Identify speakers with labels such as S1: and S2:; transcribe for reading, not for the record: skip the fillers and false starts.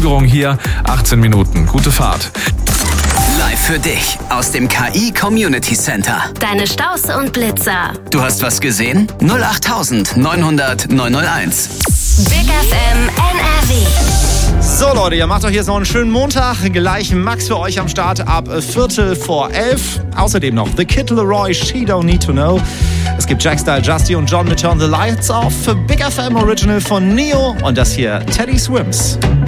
S1: Verzögerung hier, 18 Minuten. Gute Fahrt.
S2: Live für dich aus dem KI Community Center.
S3: Deine Staus und Blitzer.
S2: Du hast was gesehen? 08000 900 901.
S3: Big FM NRW.
S4: So Leute, ihr macht doch jetzt noch einen schönen Montag. Gleich Max für euch am Start ab 11:45. Außerdem noch The Kid Laroi, She Don't Need to Know. Es gibt Jack Style, Justy und John mit Turn the Lights Off. Big FM Original von Neo und das hier Teddy Swims.